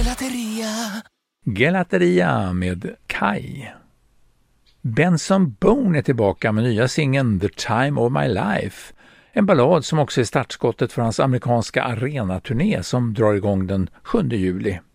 Gelateria med Kai. Benson Boone är tillbaka med nya singeln The Time of My Life. En ballad som också är startskottet för hans amerikanska arenaturné som drar igång den 7 juli.